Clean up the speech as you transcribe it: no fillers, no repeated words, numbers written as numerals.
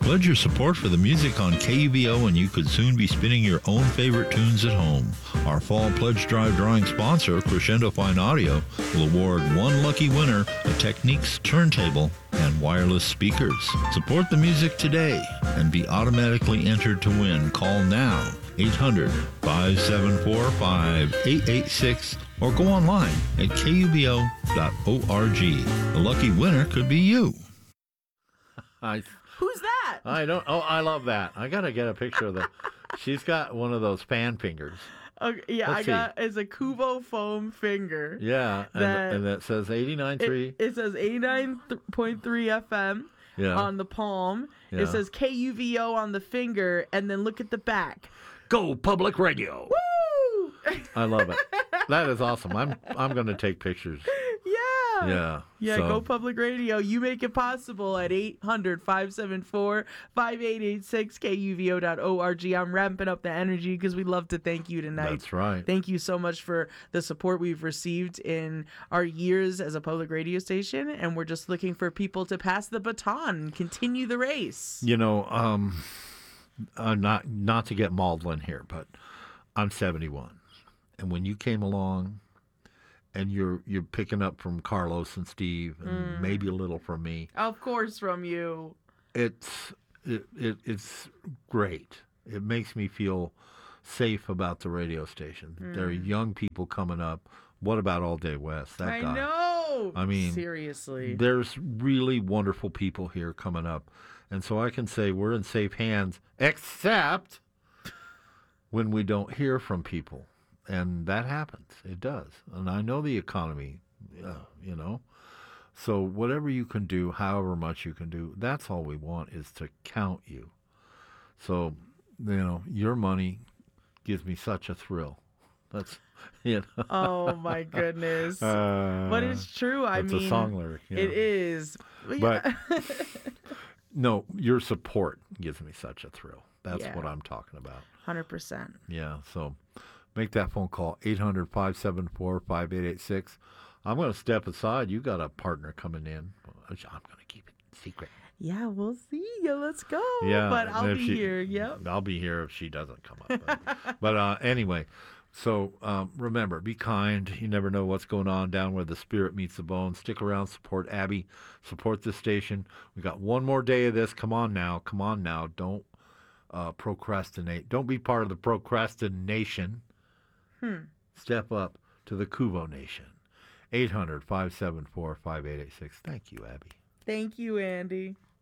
Pledge your support for the music on KUVO and you could soon be spinning your own favorite tunes at home. Our Fall Pledge Drive drawing sponsor, Crescendo Fine Audio, will award one lucky winner a Technics turntable and wireless speakers. Support the music today and be automatically entered to win. Call now, 800-574-5886, or go online at kuvo.org. The lucky winner could be you. Who's that? I don't. Oh, I love that. I gotta get a picture of the. She's got one of those fan fingers. Okay, yeah, Let's it's a Kuvo foam finger. Yeah, and that says 89.3. It says 89.3 FM on the palm. Yeah. It says KUVO on the finger, and then look at the back. Go Public Radio. Woo! I love it. That is awesome. I'm gonna take pictures. Yeah. Yeah. So. Go Public Radio. You make it possible at 800-574-5886, KUVO.org. I'm ramping up the energy because we'd love to thank you tonight. That's right. Thank you so much for the support we've received in our years as a public radio station, and we're just looking for people to pass the baton and continue the race. You know, not to get maudlin here, but I'm 71, and when you came along. And you're picking up from Carlos and Steve, and maybe a little from me. Of course, from you. It's great. It makes me feel safe about the radio station. There are young people coming up. What about All Day West? That guy. I know. I mean, seriously. There's really wonderful people here coming up, and so I can say we're in safe hands, except when we don't hear from people. And that happens. It does. And I know the economy, you know. So whatever you can do, however much you can do, that's all we want is to count you. So, you know, your money gives me such a thrill. That's, you know. Oh, my goodness. But it's true. I mean, it's a song lyric. You know. It is. But, no, your support gives me such a thrill. That's what I'm talking about. 100%. Yeah, so... Make that phone call, 800-574-5886. I'm going to step aside. You got a partner coming in. I'm going to keep it secret. Yeah, we'll see. Yeah, let's go. Yeah, but I'll be here. Yep. I'll be here if she doesn't come up. But anyway, so remember, be kind. You never know what's going on down where the spirit meets the bone. Stick around. Support Abby. Support this station. We got one more day of this. Come on now. Come on now. Don't procrastinate. Don't be part of the procrastination. Step up to the Kuvo Nation. 800-574-5886. Thank you, Abby. Thank you, Andy.